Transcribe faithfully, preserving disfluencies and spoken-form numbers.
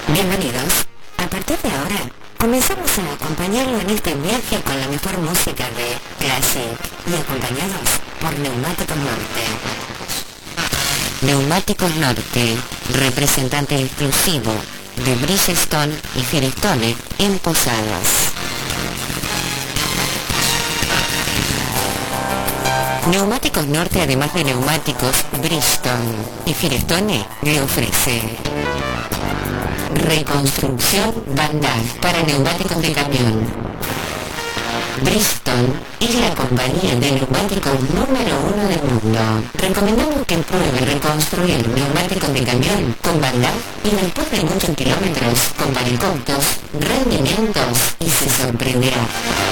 Bienvenidos. A partir de ahora, comenzamos a acompañarlo en este viaje con la mejor música de Classic y acompañados por Neumáticos Norte. Neumáticos Norte, representante exclusivo de Bridgestone y Firestone en Posadas. Neumáticos Norte, además de neumáticos, Bridgestone y Firestone le ofrece reconstrucción bandal para neumáticos de camión. Bridgestone es la compañía de neumáticos número uno del mundo. Recomendamos que pruebe reconstruir neumáticos de camión con bandal y después de muchos kilómetros con varicotos, rendimientos y se sorprenderá.